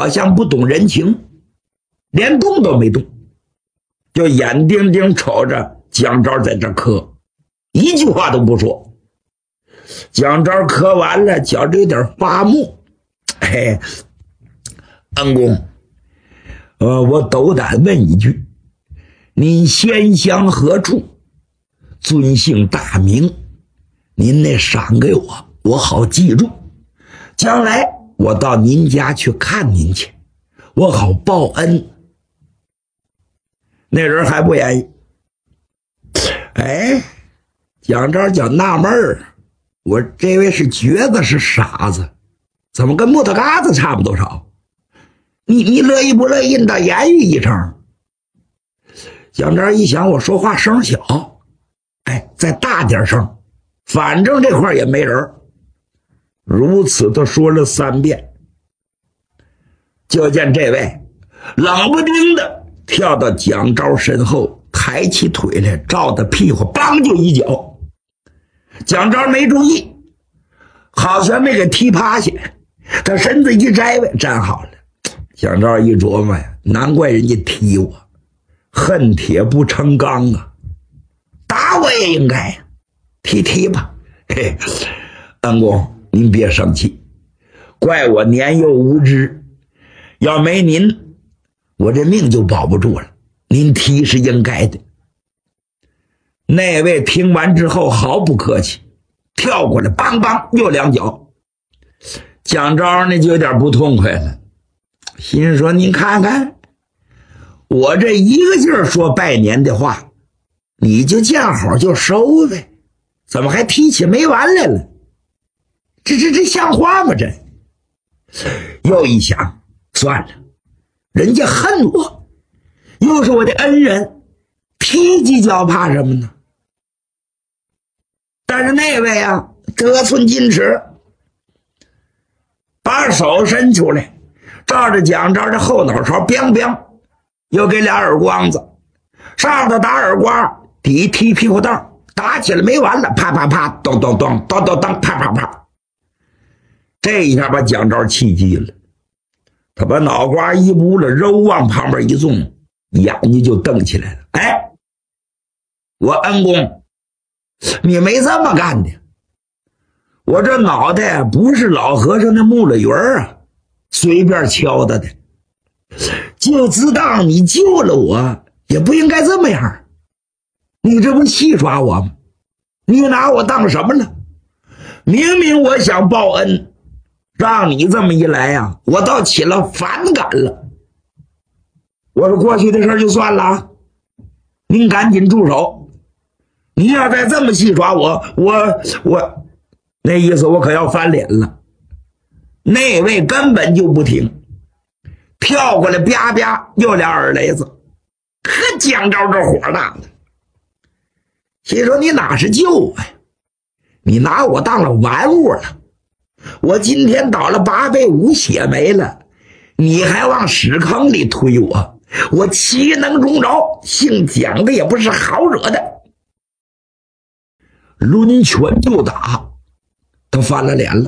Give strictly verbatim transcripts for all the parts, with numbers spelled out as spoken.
好像不懂人情，连动都没动，就眼盯盯瞅着蒋昭在这磕，一句话都不说。蒋昭磕完了，觉着有点发木。哎，恩公，呃，我斗胆问一句，您先乡何处？尊姓大名？您那赏给我，我好记住，将来我到您家去看您去，我好报恩。那人还不愿意。哎，蒋昭就纳闷儿，我这位是瘸子是傻子，怎么跟木头嘎子差不多少？你你乐意不乐意？你倒言语一声。蒋昭一想，我说话声小，哎，再大点声，反正这块也没人。如此的说了三遍，就见这位冷不丁的跳到蒋昭身后，抬起腿来，照着屁股梆就一脚。蒋昭没注意，好像没给踢趴下，他身子一摘位站好了。蒋昭一琢磨呀，难怪人家踢我，恨铁不成钢啊，打我也应该呀，踢踢吧。嘿，恩公您别生气，怪我年幼无知，要没您我这命就保不住了，您踢是应该的。那位听完之后毫不客气，跳过来梆梆又两脚。蒋昭呢就有点不痛快了，心说您看看我这一个劲儿说拜年的话，你就见好就收呗，怎么还提起没完来了？这这这像话吗？这又一想，算了，人家恨我，又是我的恩人，踢几脚怕什么呢？但是那位啊，得寸进尺，把手伸出来，照着蒋昭的后脑勺 biang biang 又给俩耳光子，上头打耳光，底踢屁股蛋，打起来没完了，啪啪啪，咚咚咚，咚咚咚，啪啪啪。这一下把蒋昭气急了，他把脑瓜一捂了，肉往旁边一纵，眼睛就瞪起来了。哎，我恩公，你没这么干的，我这脑袋不是老和尚的木了鱼啊，随便敲的的，就自当你救了我，也不应该这么样。你这不戏耍我吗？你拿我当什么了？明明我想报恩，让你这么一来呀、啊，我倒起了反感了。我说过去的事就算了啊，您赶紧住手。你要再这么戏耍我，我我那意思我可要翻脸了。那位根本就不听，跳过来啪啪又俩耳雷子，可蒋昭这火大的，心说你哪是救我呀，你拿我当了玩物了。我今天倒了八倍五血没了，你还往屎坑里推我，我岂能容饶？姓蒋的也不是好惹的。抡拳就打，他翻了脸了。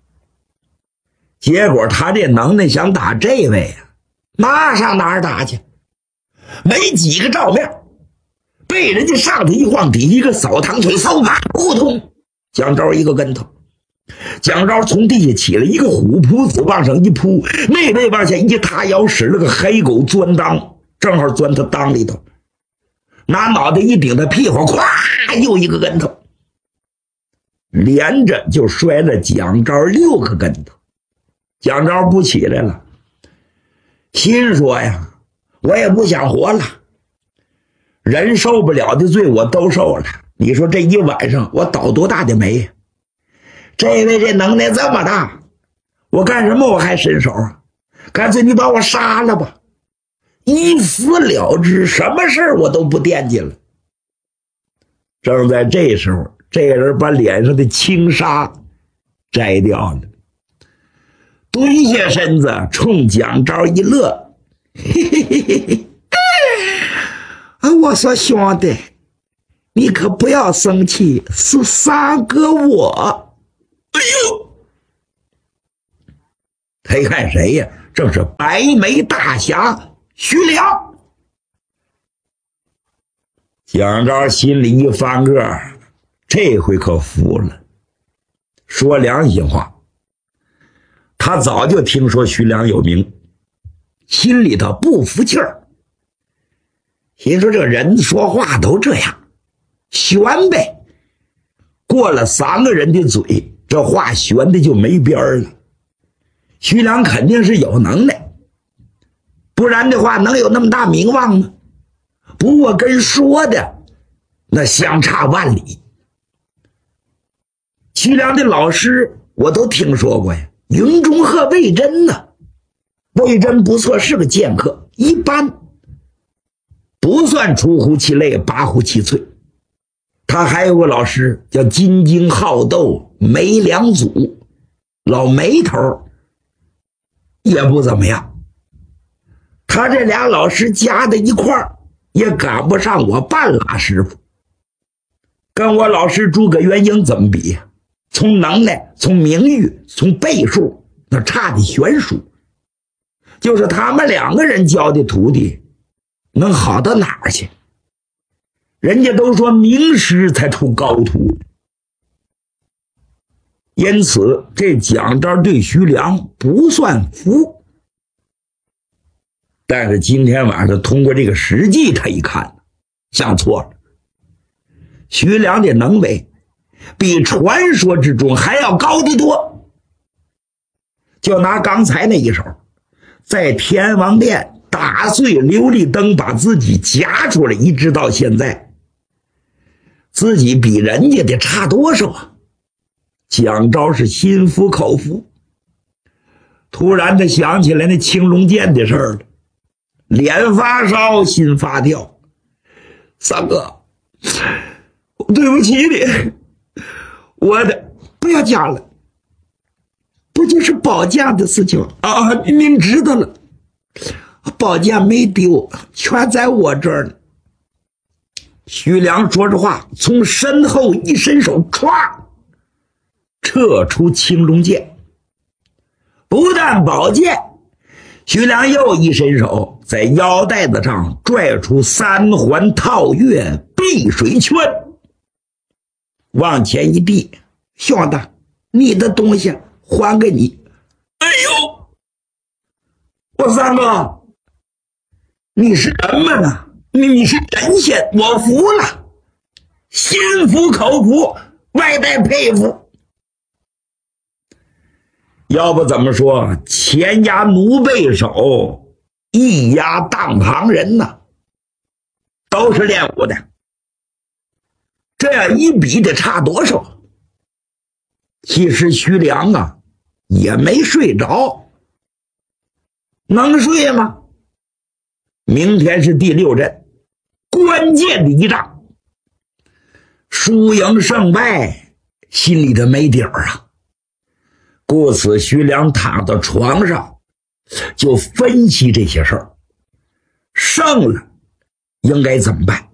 结果他这能耐想打这位啊，那上哪儿打去？没几个照面，被人家上头一晃，底一个扫堂腿，嗖啪扑通，蒋昭一个跟头。蒋昭从地下起来，一个虎扑子往上一扑，那位往下一塌腰，使了个黑狗钻裆，正好钻他裆里头，拿脑袋一顶他屁股，咵又一个跟头，连着就摔了蒋昭六个跟头。蒋昭不起来了，心说呀，我也不想活了，人受不了的罪我都受了，你说这一晚上我倒多大的霉呀？这位这能耐这么大，我干什么我还伸手啊？干脆你把我杀了吧，一死了之，什么事我都不惦记了。正在这时候，这人把脸上的轻纱摘掉了，蹲下身子冲蒋昭一乐，嘿嘿嘿嘿嘿，啊，我说兄弟，你可不要生气，是三哥我。哎呦，他一看谁呀？ 正是白眉大侠徐良。蒋昭心里一翻个，这回可服了。说良心话，他早就听说徐良有名，心里头不服气儿，心说这人说话都这样，悬呗。过了三个人的嘴，这话悬的就没边儿了。徐良肯定是有能耐，不然的话能有那么大名望吗？不过跟说的那相差万里。徐良的老师我都听说过呀，云中鹤魏征呢。魏征不错，是个剑客，一般，不算出乎其类，拔乎其萃。他还有个老师叫金睛好斗梅良祖，老梅头也不怎么样。他这俩老师加在一块儿也赶不上我半拉师傅。跟我老师诸葛元英怎么比呀？从能耐，从名誉，从倍数，那差的悬殊。就是他们两个人教的徒弟能好到哪儿去？人家都说名师才出高徒。因此这蒋昭对徐良不算服。但是今天晚上通过这个实际他一看，想错了。徐良的能为比传说之中还要高得多。就拿刚才那一手，在天王殿打碎琉璃灯，把自己夹出来，一直到现在，自己比人家得差多少啊？蒋昭是心服口服。突然他想起来那青龙剑的事儿了，脸发烧，心发跳。三哥，对不起你，我的不要讲了，不就是宝剑的事情啊？您知道了，宝剑没丢，全在我这儿呢。徐良说着话，从身后一伸手，唰，撤出青龙剑。不但宝剑，徐良又一伸手，在腰带子上拽出三环套月碧水圈，往前一递，兄弟，你的东西还给你。哎呦，我三哥，你是人吗呢？你你是神仙，我服了，心服口服，外带佩服。要不怎么说前压奴背手，一压当行人呢？都是练武的，这样一比得差多少？其实徐良啊也没睡着，能睡吗？明天是第六阵，关键的一仗，输赢胜败心里的没底儿啊。故此徐良躺到床上就分析这些事儿，胜了应该怎么办，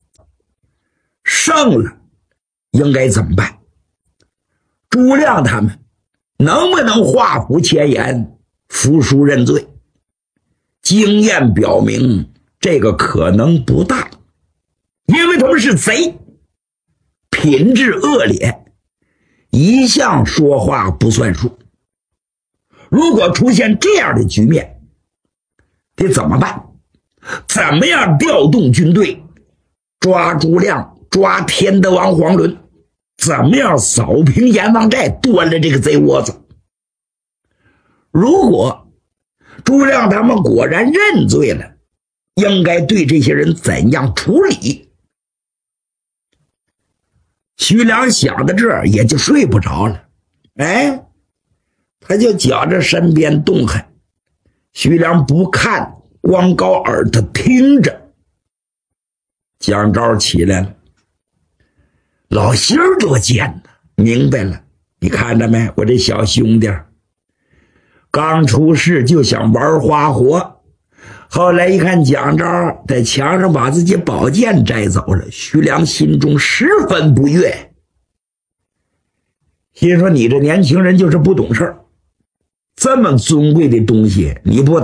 胜了应该怎么办，朱亮他们能不能画符前言，服输认罪？经验表明这个可能不大，因为他们是贼，品质恶劣，一向说话不算数。如果出现这样的局面，得怎么办？怎么样调动军队，抓朱亮，抓天德王黄伦，怎么样扫平阎王寨，端了这个贼窝子？如果朱亮他们果然认罪了，应该对这些人怎样处理？徐良想到这儿也就睡不着了，哎，他就觉着身边动弹。徐良不看，光高耳朵听着。蒋昭起来了，老心儿多贱呢，明白了，你看着没，我这小兄弟刚出世就想玩花活，后来一看蒋昭在墙上把自己宝剑摘走了，徐良心中十分不悦，心说你这年轻人就是不懂事儿， 这么尊贵的东西你不打